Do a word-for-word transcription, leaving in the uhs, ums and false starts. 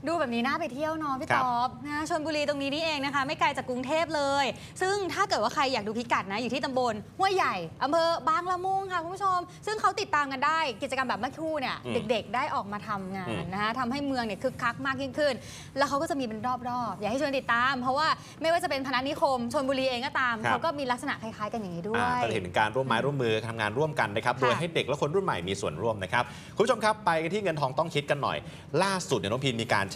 ดูแบบนี้น่าไปเที่ยวเนาะพี่ต๊อบนะชลบุรีตรงนี้นี่เองนะคะไม่ไกลจากกรุงเทพเลยซึ่งถ้าเกิดว่าใครอยากดูพิกัดนะอยู่ที่ตำบลห้วยใหญ่อำเภอบางละมุงค่ะคุณผู้ชมซึ่งเขาติดตามกันได้กิจกรรมแบบเมื่อครู่เนี่ยเด็กๆได้ออกมาทำงานนะคะทำให้เมืองเนี่ยคึกคักมากยิ่งขึ้นแล้วเขาก็จะมีเป็นรอบๆอยากให้ชวนติดตามเพราะว่าไม่ว่าจะเป็นพนัสนิคมชลบุรีเองก็ตามเขาก็มีลักษณะคล้ายๆกันอย่างนี้ด้วยก็เห็นการร่วมไม้ร่วมมือทำงานร่วมกันนะครับโดยให้เด็กและคนรุ่นใหม่มีส่วนร่วมนะครับคุณผู้ชมครับไปกันที่เงินทองต้องคิดกันหน่อยล่าสุดเนี่ยน้องพีนมีการแช